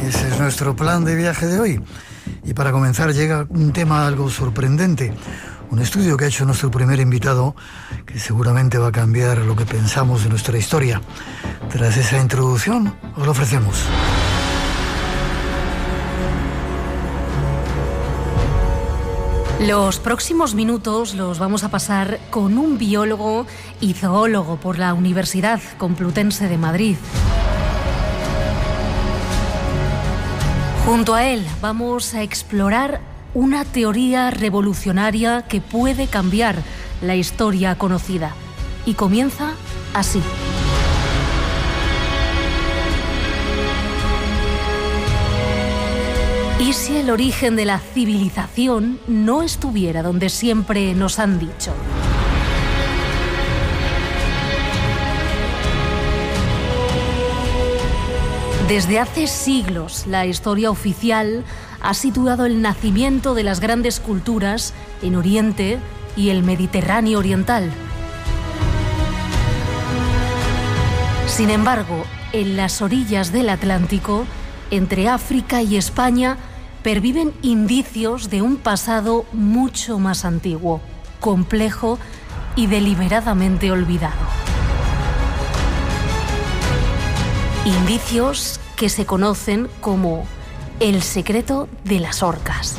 Ese es nuestro plan de viaje de hoy. Y para comenzar llega un tema algo sorprendente. Un estudio que ha hecho nuestro primer invitado, que seguramente va a cambiar lo que pensamos de nuestra historia. Tras esa introducción, os lo ofrecemos. Los próximos minutos los vamos a pasar con un biólogo y zoólogo por la Universidad Complutense de Madrid. Junto a él vamos a explorar una teoría revolucionaria que puede cambiar la historia conocida. Y comienza así. ¿Y si el origen de la civilización no estuviera donde siempre nos han dicho? Desde hace siglos, la historia oficial ha situado el nacimiento de las grandes culturas en Oriente y el Mediterráneo oriental. Sin embargo, en las orillas del Atlántico, entre África y España, perviven indicios de un pasado mucho más antiguo, complejo y deliberadamente olvidado. Indicios que se conocen como el secreto de las orcas.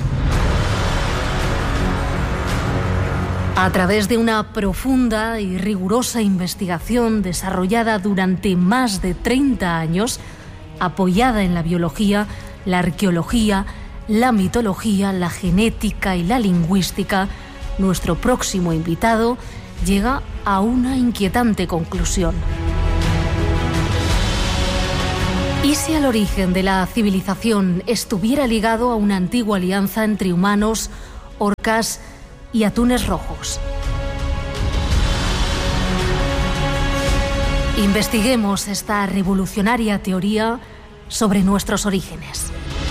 A través de una profunda y rigurosa investigación desarrollada durante más de 30 años, apoyada en la biología, la arqueología, la mitología, la genética y la lingüística, nuestro próximo invitado llega a una inquietante conclusión. ¿Y si el origen de la civilización estuviera ligado a una antigua alianza entre humanos, orcas y atunes rojos? Investiguemos esta revolucionaria teoría sobre nuestros orígenes.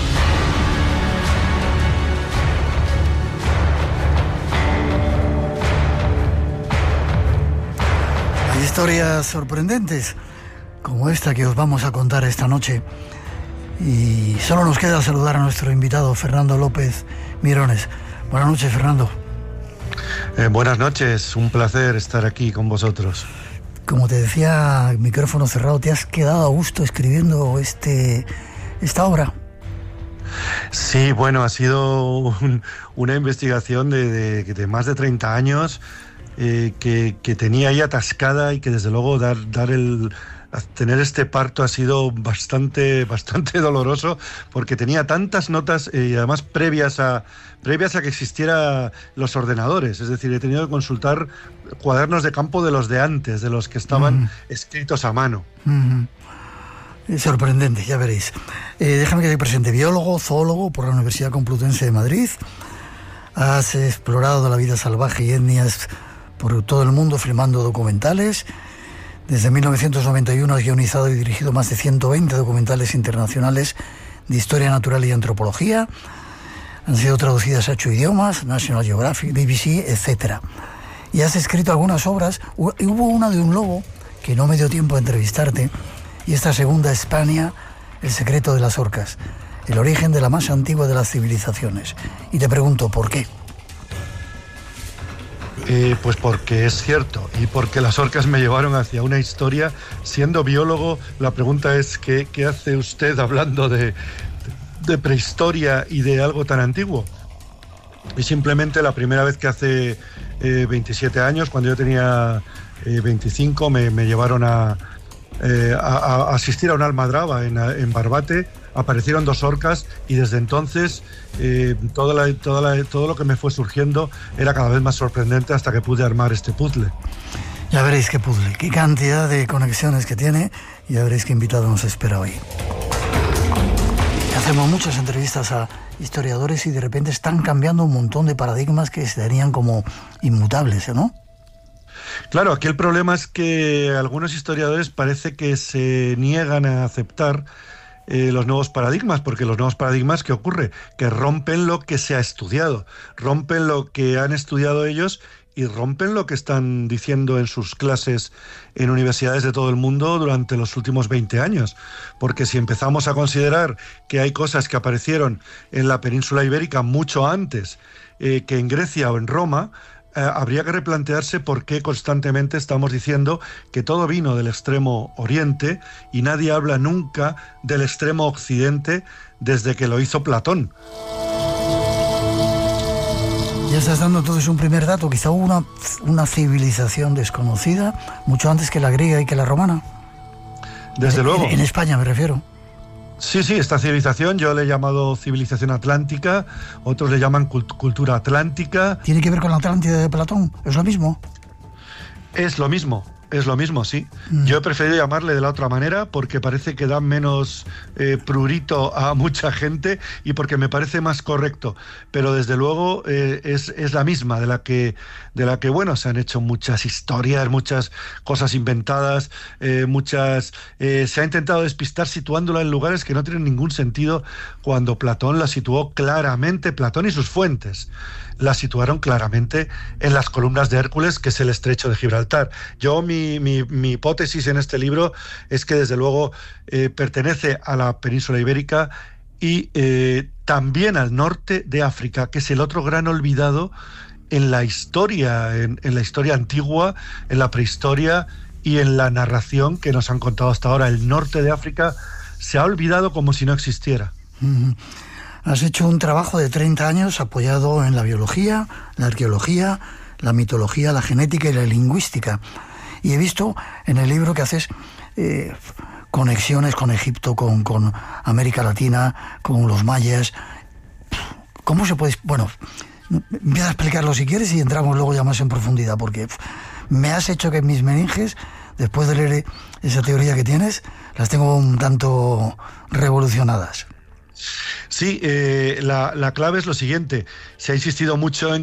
Hay historias sorprendentes como esta que os vamos a contar esta noche. Y solo nos queda saludar a nuestro invitado, Fernando López Mirones. Buenas noches, Fernando. Buenas noches, un placer estar aquí con vosotros. Como te decía, micrófono cerrado, ¿te has quedado a gusto escribiendo esta obra? Sí, bueno, ha sido una investigación de más de 30 años que tenía ahí atascada y que desde luego tener este parto ha sido bastante doloroso, porque tenía tantas notas y además previas a que existieran los ordenadores. Es decir, he tenido que consultar cuadernos de campo de los de antes, de los que estaban escritos a mano. Es sorprendente, ya veréis. Déjame que te presente. Biólogo, zoólogo por la Universidad Complutense de Madrid. Has explorado la vida salvaje y etnias por todo el mundo filmando documentales. Desde 1991 has guionizado y dirigido más de 120 documentales internacionales de historia natural y antropología. Han sido traducidas a 8 idiomas, National Geographic, BBC, etc. Y has escrito algunas obras. Hubo una de un lobo, que no me dio tiempo a entrevistarte, y esta segunda, España, el secreto de las orcas, el origen de la más antigua de las civilizaciones. Y te pregunto, ¿por qué? Pues porque es cierto, y porque las orcas me llevaron hacia una historia. Siendo biólogo, la pregunta es ¿qué hace usted hablando de prehistoria y de algo tan antiguo? Y simplemente la primera vez que hace 27 años, cuando yo tenía 25, me llevaron a asistir a una almadraba en Barbate. Aparecieron 2 orcas y desde entonces todo lo que me fue surgiendo era cada vez más sorprendente, hasta que pude armar este puzzle. Ya veréis qué puzzle, qué cantidad de conexiones que tiene, y ya veréis qué invitado nos espera hoy. Hacemos muchas entrevistas a historiadores y de repente están cambiando un montón de paradigmas que se darían como inmutables, ¿no? Claro, aquí el problema es que algunos historiadores parece que se niegan a aceptar los nuevos paradigmas, porque los nuevos paradigmas, ¿qué ocurre? Que rompen lo que se ha estudiado, rompen lo que han estudiado ellos y rompen lo que están diciendo en sus clases en universidades de todo el mundo durante los últimos 20 años. Porque si empezamos a considerar que hay cosas que aparecieron en la península ibérica mucho antes que en Grecia o en Roma, habría que replantearse por qué constantemente estamos diciendo que todo vino del extremo oriente y nadie habla nunca del extremo occidente desde que lo hizo Platón. Ya estás dando entonces un primer dato. Quizá hubo una civilización desconocida mucho antes que la griega y que la romana. Desde luego. En España me refiero. Sí, esta civilización yo le he llamado civilización atlántica, otros le llaman cultura atlántica. ¿Tiene que ver con la Atlántida de Platón? ¿Es lo mismo? Es lo mismo, sí. Yo he preferido llamarle de la otra manera porque parece que da menos prurito a mucha gente y porque me parece más correcto. Pero desde luego es la misma, de la que bueno, se han hecho muchas historias, muchas cosas inventadas, se ha intentado despistar situándola en lugares que no tienen ningún sentido, cuando Platón la situó claramente, Platón y sus fuentes la situaron claramente en las columnas de Hércules, que es el estrecho de Gibraltar. Yo, mi hipótesis en este libro es que desde luego pertenece a la península ibérica y también al norte de África, que es el otro gran olvidado en la historia, en la historia antigua, en la prehistoria y en la narración que nos han contado hasta ahora. El norte de África se ha olvidado como si no existiera. Has hecho un trabajo de 30 años apoyado en la biología, la arqueología, la mitología, la genética y la lingüística. Y he visto en el libro que haces conexiones con Egipto, con América Latina, con los mayas. ¿Cómo se puede...? Bueno, empieza a explicarlo si quieres y entramos luego ya más en profundidad, porque me has hecho que mis meninges, después de leer esa teoría que tienes, las tengo un tanto revolucionadas. Sí, la clave es lo siguiente. Se ha insistido mucho en